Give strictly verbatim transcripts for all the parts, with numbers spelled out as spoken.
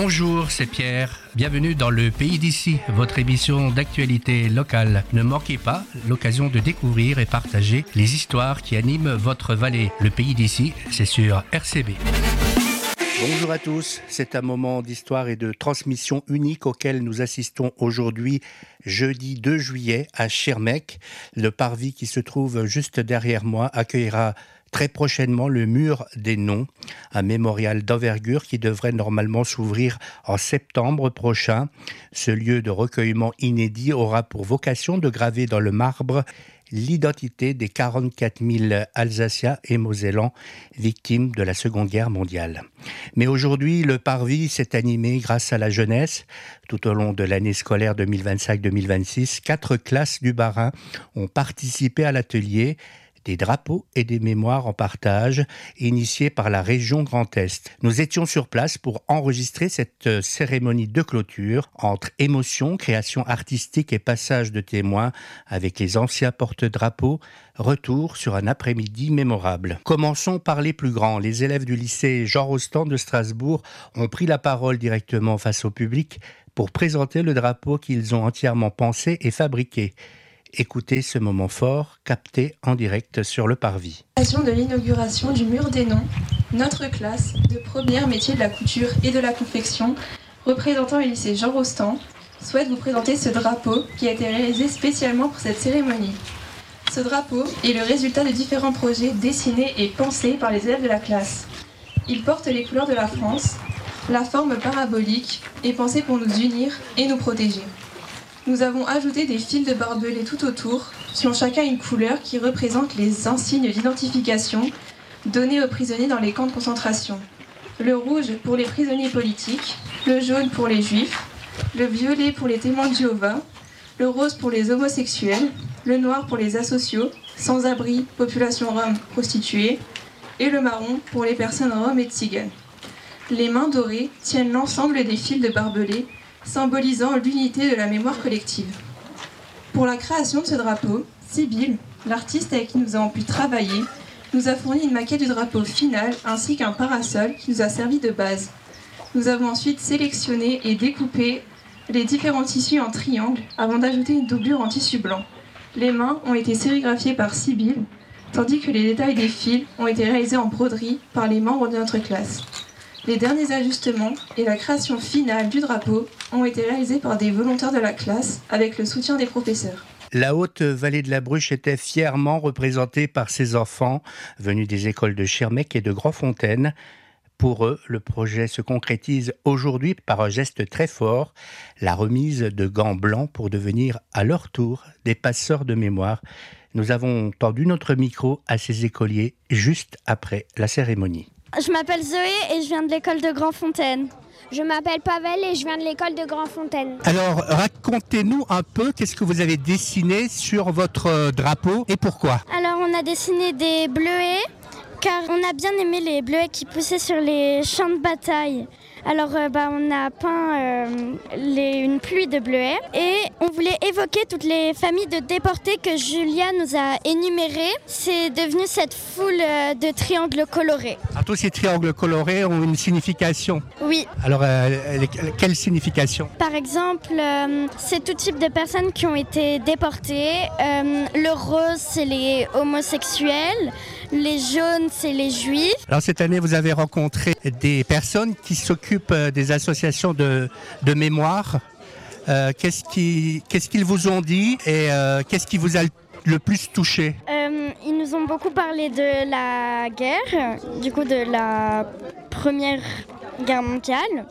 Bonjour, c'est Pierre. Bienvenue dans le Pays d'ici, votre émission d'actualité locale. Ne manquez pas l'occasion de découvrir et partager les histoires qui animent votre vallée. Le Pays d'ici, c'est sur R C B. Bonjour à tous, c'est un moment d'histoire et de transmission unique auquel nous assistons aujourd'hui, jeudi deux juillet, à Schirmeck. Le parvis qui se trouve juste derrière moi accueillera très prochainement le Mur des Noms, un mémorial d'envergure qui devrait normalement s'ouvrir en septembre prochain. Ce lieu de recueillement inédit aura pour vocation de graver dans le marbre l'identité des quarante-quatre mille Alsaciens et Mosellans victimes de la Seconde Guerre mondiale. Mais aujourd'hui, le parvis s'est animé grâce à la jeunesse. Tout au long de l'année scolaire deux mille vingt-cinq deux mille vingt-six, quatre classes du Bas-Rhin ont participé à l'atelier des drapeaux et des mémoires en partage, initié par la région Grand Est. Nous étions sur place pour enregistrer cette cérémonie de clôture entre émotion, création artistique et passage de témoins avec les anciens porte-drapeaux. Retour sur un après-midi mémorable. Commençons par les plus grands. Les élèves du lycée Jean Rostand de Strasbourg ont pris la parole directement face au public pour présenter le drapeau qu'ils ont entièrement pensé et fabriqué. Écoutez ce moment fort, capté en direct sur le parvis. De l'inauguration du Mur des Noms, notre classe de première métier de la couture et de la confection, représentant le lycée Jean Rostand, souhaite vous présenter ce drapeau qui a été réalisé spécialement pour cette cérémonie. Ce drapeau est le résultat de différents projets dessinés et pensés par les élèves de la classe. Il porte les couleurs de la France, la forme parabolique est pensée pour nous unir et nous protéger. Nous avons ajouté des fils de barbelés tout autour, qui ont chacun une couleur qui représente les insignes d'identification donnés aux prisonniers dans les camps de concentration. Le rouge pour les prisonniers politiques, le jaune pour les juifs, le violet pour les témoins de Jéhovah, le rose pour les homosexuels, le noir pour les asociaux, sans-abri, population rome, prostituée, et le marron pour les personnes roms et tziganes. Les mains dorées tiennent l'ensemble des fils de barbelés, symbolisant l'unité de la mémoire collective. Pour la création de ce drapeau, Sybille, l'artiste avec qui nous avons pu travailler, nous a fourni une maquette du drapeau final ainsi qu'un parasol qui nous a servi de base. Nous avons ensuite sélectionné et découpé les différents tissus en triangles avant d'ajouter une doublure en tissu blanc. Les mains ont été sérigraphiées par Sybille, tandis que les détails des fils ont été réalisés en broderie par les membres de notre classe. Les derniers ajustements et la création finale du drapeau ont été réalisés par des volontaires de la classe avec le soutien des professeurs. La haute vallée de la Bruche était fièrement représentée par ses enfants venus des écoles de Schirmeck et de Grandfontaine. Pour eux, le projet se concrétise aujourd'hui par un geste très fort, la remise de gants blancs pour devenir à leur tour des passeurs de mémoire. Nous avons tendu notre micro à ces écoliers juste après la cérémonie. Je m'appelle Zoé et je viens de l'école de Grandfontaine. Je m'appelle Pavel et je viens de l'école de Grandfontaine. Alors, racontez-nous un peu qu'est-ce que vous avez dessiné sur votre drapeau et pourquoi. Alors, on a dessiné des bleuets, car on a bien aimé les bleuets qui poussaient sur les champs de bataille. Alors, euh, bah, on a peint euh, les, une pluie de bleuets et on voulait évoquer toutes les familles de déportés que Julia nous a énumérées. C'est devenu cette foule euh, de triangles colorés. Alors, tous ces triangles colorés ont une signification. Oui. Alors, euh, quelle signification ? Par exemple, euh, c'est tout type de personnes qui ont été déportées. Euh, le rose, c'est les homosexuels. Les jaunes, c'est les juifs. Alors cette année, vous avez rencontré des personnes qui s'occupent des associations de, de mémoire. Euh, qu'est-ce, qui, qu'est-ce qu'ils vous ont dit et euh, qu'est-ce qui vous a le plus touché ? euh, Ils nous ont beaucoup parlé de la guerre, du coup de la Première Guerre mondiale.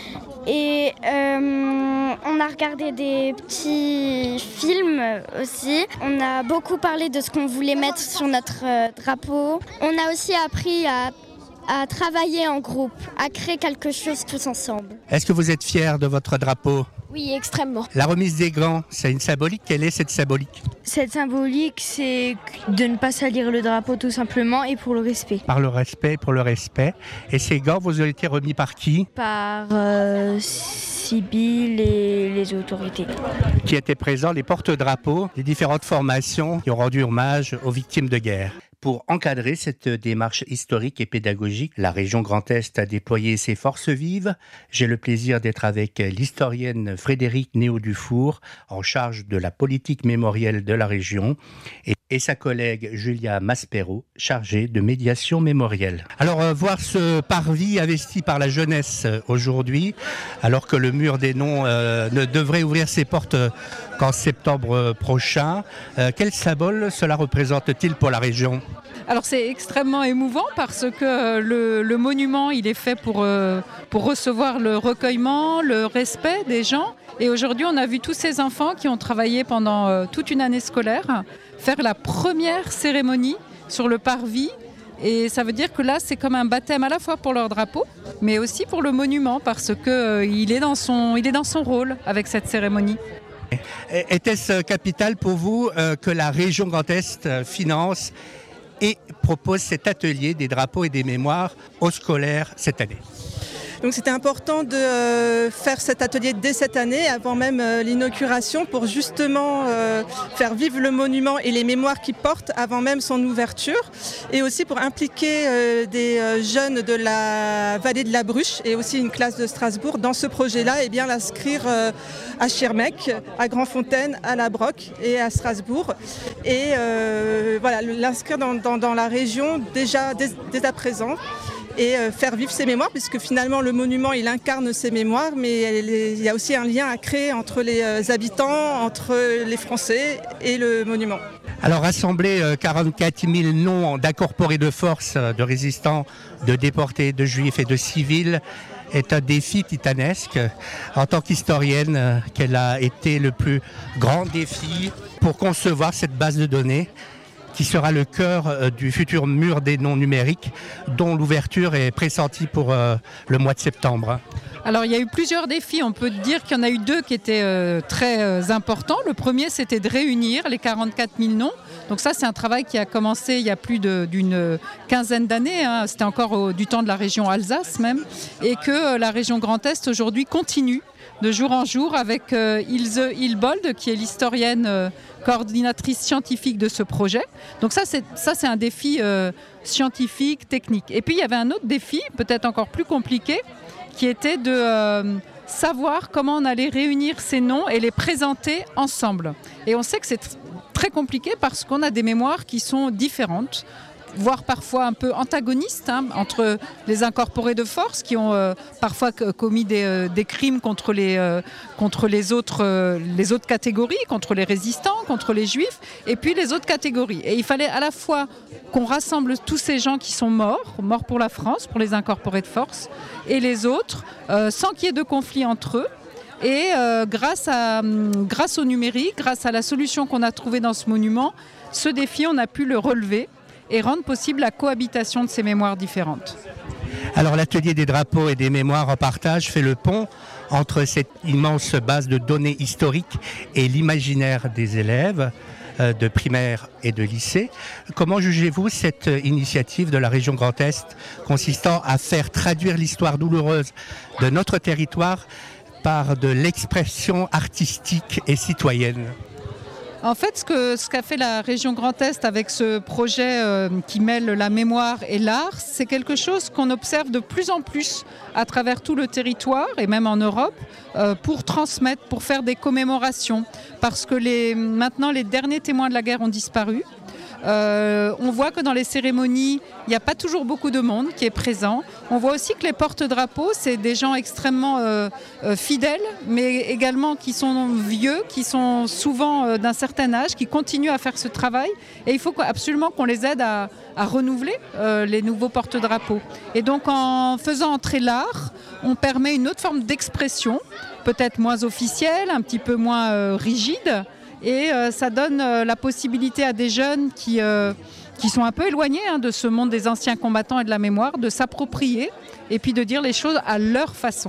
Et euh, on a regardé des petits films aussi. On a beaucoup parlé de ce qu'on voulait mettre sur notre euh, drapeau. On a aussi appris à, à travailler en groupe, à créer quelque chose tous ensemble. Est-ce que vous êtes fiers de votre drapeau ? Oui, extrêmement. La remise des gants, c'est une symbolique. Quelle est cette symbolique ? Cette symbolique, c'est de ne pas salir le drapeau tout simplement et pour le respect. Par le respect, pour le respect. Et ces gants, vous ont été remis par qui ? Par euh, Sybille et les autorités. Qui étaient présents, les porte-drapeaux des différentes formations qui ont rendu hommage aux victimes de guerre. Pour encadrer cette démarche historique et pédagogique, la région Grand Est a déployé ses forces vives. J'ai le plaisir d'être avec l'historienne Frédérique Néau-Dufour, en charge de la politique mémorielle de la région, et, et sa collègue Julia Maspero, chargée de médiation mémorielle. Alors, euh, voir ce parvis investi par la jeunesse euh, aujourd'hui, alors que le mur des noms euh, ne devrait ouvrir ses portes euh, qu'en septembre prochain, euh, quel symbole cela représente-t-il pour la région ? Alors c'est extrêmement émouvant parce que le, le monument il est fait pour, euh, pour recevoir le recueillement, le respect des gens. Et aujourd'hui on a vu tous ces enfants qui ont travaillé pendant euh, toute une année scolaire faire la première cérémonie sur le parvis. Et ça veut dire que là c'est comme un baptême à la fois pour leur drapeau mais aussi pour le monument parce qu'il euh, est dans son, il est dans son rôle avec cette cérémonie. Était-ce capital pour vous euh, que la région Grand Est euh, finance et propose cet atelier des drapeaux et des mémoires aux scolaires cette année? Donc c'était important de euh, faire cet atelier dès cette année, avant même euh, l'inauguration, pour justement euh, faire vivre le monument et les mémoires qu'il porte avant même son ouverture, et aussi pour impliquer euh, des euh, jeunes de la vallée de la Bruche et aussi une classe de Strasbourg dans ce projet-là, et bien l'inscrire euh, à Schirmeck, à Grandfontaine, à La Broc et à Strasbourg, et euh, voilà, l'inscrire dans, dans, dans la région déjà dès, dès à présent. Et faire vivre ses mémoires, puisque finalement le monument il incarne ses mémoires, mais il y a aussi un lien à créer entre les habitants, entre les Français et le monument. Alors rassembler quarante-quatre mille noms d'incorporés de force, de résistants, de déportés, de juifs et de civils est un défi titanesque. En tant qu'historienne, quel a été le plus grand défi pour concevoir cette base de données qui sera le cœur du futur mur des noms numériques dont l'ouverture est pressentie pour euh, le mois de septembre? Alors il y a eu plusieurs défis, on peut dire qu'il y en a eu deux qui étaient euh, très euh, importants. Le premier c'était de réunir les quarante-quatre mille noms. Donc ça c'est un travail qui a commencé il y a plus de, d'une quinzaine d'années, hein. C'était encore au, du temps de la région Alsace même, et que euh, la région Grand Est aujourd'hui continue de jour en jour avec euh, Ilse Hilbold qui est l'historienne euh, coordinatrice scientifique de ce projet. Donc ça c'est, ça, c'est un défi euh, scientifique, technique. Et puis il y avait un autre défi, peut-être encore plus compliqué, qui était de euh, savoir comment on allait réunir ces noms et les présenter ensemble. Et on sait que c'est tr- très compliqué parce qu'on a des mémoires qui sont différentes, voire parfois un peu antagonistes, hein, entre les incorporés de force qui ont euh, parfois commis des, euh, des crimes contre les, euh, contre les autres, euh, les autres catégories, contre les résistants, contre les juifs, et puis les autres catégories. Et il fallait à la fois qu'on rassemble tous ces gens qui sont morts, morts pour la France, pour les incorporés de force, et les autres, euh, sans qu'il y ait de conflit entre eux. Et euh, grâce, à, grâce au numérique, grâce à la solution qu'on a trouvée dans ce monument, ce défi, on a pu le relever et rendre possible la cohabitation de ces mémoires différentes. Alors l'atelier des drapeaux et des mémoires en partage fait le pont entre cette immense base de données historiques et l'imaginaire des élèves euh, de primaire et de lycée. Comment jugez-vous cette initiative de la région Grand Est consistant à faire traduire l'histoire douloureuse de notre territoire par de l'expression artistique et citoyenne ? En fait, ce, que, ce qu'a fait la région Grand Est avec ce projet euh, qui mêle la mémoire et l'art, c'est quelque chose qu'on observe de plus en plus à travers tout le territoire et même en Europe euh, pour transmettre, pour faire des commémorations. Parce que les, maintenant, les derniers témoins de la guerre ont disparu. Euh, on voit que dans les cérémonies, il n'y a pas toujours beaucoup de monde qui est présent. On voit aussi que les porte-drapeaux, c'est des gens extrêmement euh, euh, fidèles, mais également qui sont vieux, qui sont souvent euh, d'un certain âge, qui continuent à faire ce travail. Et il faut absolument qu'on les aide à, à renouveler euh, les nouveaux porte-drapeaux. Et donc en faisant entrer l'art, on permet une autre forme d'expression, peut-être moins officielle, un petit peu moins euh, rigide. Et euh, ça donne euh, la possibilité à des jeunes qui, euh, qui sont un peu éloignés hein, de ce monde des anciens combattants et de la mémoire, de s'approprier et puis de dire les choses à leur façon.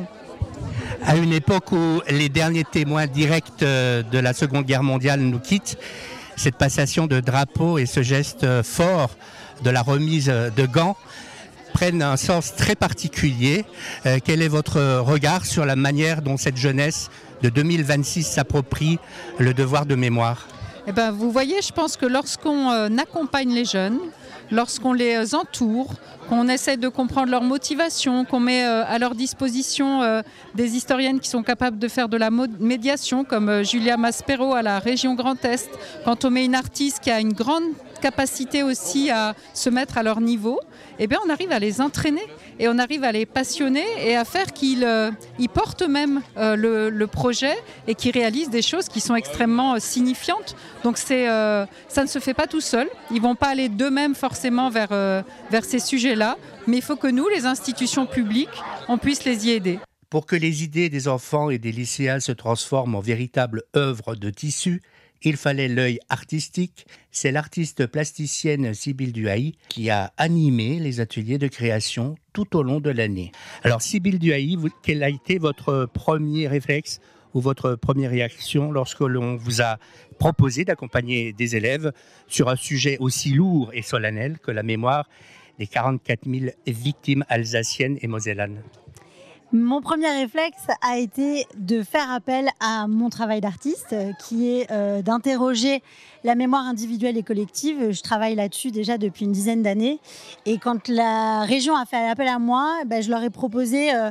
À une époque où les derniers témoins directs de la Seconde Guerre mondiale nous quittent, cette passation de drapeaux et ce geste fort de la remise de gants prennent un sens très particulier. Euh, quel est votre regard sur la manière dont cette jeunesse de deux mille vingt-six s'approprie le devoir de mémoire ? Eh ben, vous voyez, je pense que lorsqu'on euh, accompagne les jeunes, lorsqu'on les entoure, qu'on essaie de comprendre leur motivation, qu'on met à leur disposition des historiennes qui sont capables de faire de la médiation, comme Julia Maspero à la région Grand Est, quand on met une artiste qui a une grande capacité aussi à se mettre à leur niveau, eh bien on arrive à les entraîner et on arrive à les passionner et à faire qu'ils euh, ils portent eux-mêmes euh, le, le projet et qu'ils réalisent des choses qui sont extrêmement euh, signifiantes. Donc c'est, euh, ça ne se fait pas tout seul. Ils ne vont pas aller d'eux-mêmes forcément vers, euh, vers ces sujets-là, mais il faut que nous, les institutions publiques, on puisse les y aider. Pour que les idées des enfants et des lycéens se transforment en véritables œuvres de tissu, il fallait l'œil artistique. C'est l'artiste plasticienne Sybille Duhaï qui a animé les ateliers de création tout au long de l'année. Alors Sybille Duhaï, vous, quel a été votre premier réflexe ou votre première réaction lorsque l'on vous a proposé d'accompagner des élèves sur un sujet aussi lourd et solennel que la mémoire des quarante-quatre mille victimes alsaciennes et mosellanes ? Mon premier réflexe a été de faire appel à mon travail d'artiste, qui est euh, d'interroger la mémoire individuelle et collective. Je travaille là-dessus déjà depuis une dizaine d'années. Et quand la région a fait appel à moi, ben, je leur ai proposé euh,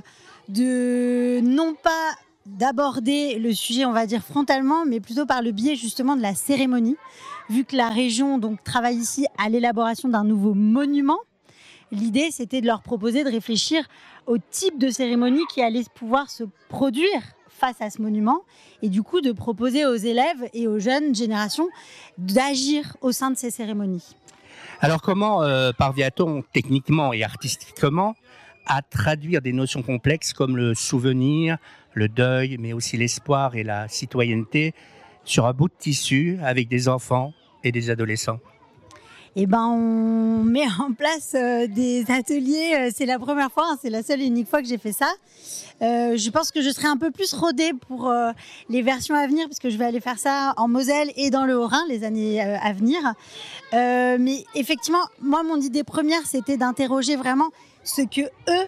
de non pas d'aborder le sujet, on va dire frontalement, mais plutôt par le biais justement de la cérémonie. Vu que la région donc, travaille ici à l'élaboration d'un nouveau monument, l'idée c'était de leur proposer de réfléchir au type de cérémonie qui allait pouvoir se produire face à ce monument et du coup de proposer aux élèves et aux jeunes générations d'agir au sein de ces cérémonies. Alors comment euh, parvient-on techniquement et artistiquement à traduire des notions complexes comme le souvenir, le deuil, mais aussi l'espoir et la citoyenneté sur un bout de tissu avec des enfants et des adolescents ? Eh ben, on met en place euh, des ateliers. Euh, c'est la première fois, hein, c'est la seule et unique fois que j'ai fait ça. Euh, je pense que je serai un peu plus rodée pour euh, les versions à venir, parce que je vais aller faire ça en Moselle et dans le Haut-Rhin les années euh, à venir. Euh, mais effectivement, moi, mon idée première, c'était d'interroger vraiment ce que eux,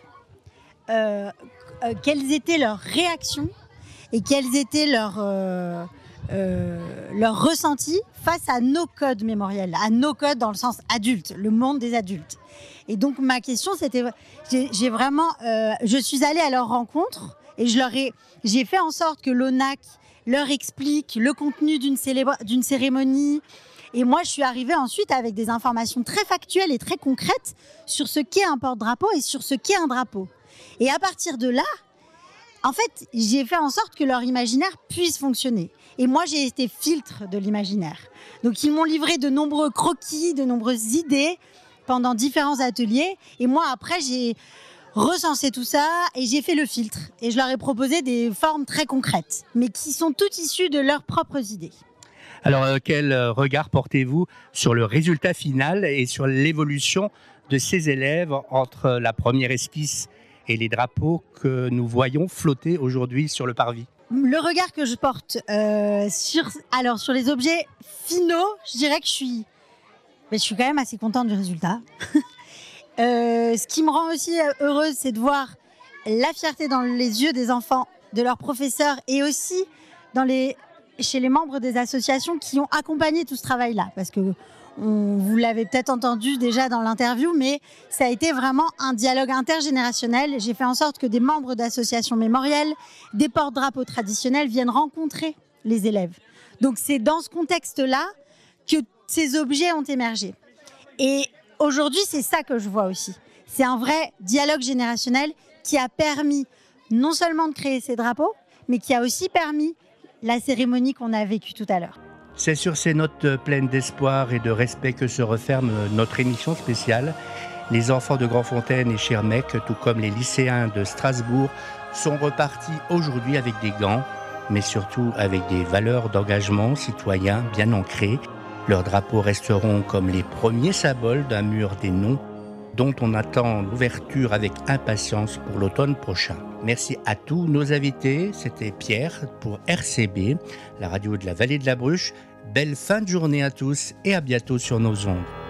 euh, euh, quelles étaient leurs réactions et quels étaient leurs... Euh, Euh, leur ressenti face à nos codes mémoriels, à nos codes dans le sens adulte, le monde des adultes. Et donc ma question c'était, j'ai, j'ai vraiment, euh, je suis allée à leur rencontre et je leur ai, j'ai fait en sorte que l'O N A C leur explique le contenu d'une, célébra- d'une cérémonie. Et moi je suis arrivée ensuite avec des informations très factuelles et très concrètes sur ce qu'est un porte-drapeau et sur ce qu'est un drapeau. Et à partir de là, en fait, j'ai fait en sorte que leur imaginaire puisse fonctionner. Et moi, j'ai été filtre de l'imaginaire. Donc, ils m'ont livré de nombreux croquis, de nombreuses idées pendant différents ateliers. Et moi, après, j'ai recensé tout ça et j'ai fait le filtre. Et je leur ai proposé des formes très concrètes, mais qui sont toutes issues de leurs propres idées. Alors, euh, quel regard portez-vous sur le résultat final et sur l'évolution de ces élèves entre la première esquisse et les drapeaux que nous voyons flotter aujourd'hui sur le parvis? Le regard que je porte euh, sur, alors, sur les objets finaux, je dirais que je suis, mais je suis quand même assez contente du résultat. euh, ce qui me rend aussi heureuse, c'est de voir la fierté dans les yeux des enfants, de leurs professeurs et aussi dans les, chez les membres des associations qui ont accompagné tout ce travail-là. Parce que on, vous l'avez peut-être entendu déjà dans l'interview, mais ça a été vraiment un dialogue intergénérationnel. J'ai fait en sorte que des membres d'associations mémorielles, des porte-drapeaux traditionnels viennent rencontrer les élèves. Donc c'est dans ce contexte-là que ces objets ont émergé. Et aujourd'hui, c'est ça que je vois aussi. C'est un vrai dialogue générationnel qui a permis non seulement de créer ces drapeaux, mais qui a aussi permis la cérémonie qu'on a vécue tout à l'heure. C'est sur ces notes pleines d'espoir et de respect que se referme notre émission spéciale. Les enfants de Grandfontaine et Schirmeck, tout comme les lycéens de Strasbourg, sont repartis aujourd'hui avec des gants, mais surtout avec des valeurs d'engagement citoyen bien ancrées. Leurs drapeaux resteront comme les premiers symboles d'un mur des noms dont on attend l'ouverture avec impatience pour l'automne prochain. Merci à tous nos invités. C'était Pierre pour R C B, la radio de la Vallée de la Bruche. Belle fin de journée à tous et à bientôt sur nos ondes.